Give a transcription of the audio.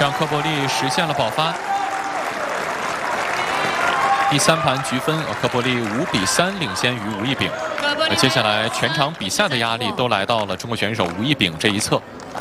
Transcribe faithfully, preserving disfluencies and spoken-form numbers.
这样科伯利实现了保发。第三盘局分，科伯利五比三领先于吴一丙。那接下来全场比赛的压力都来到了中国选手吴一丙这一侧。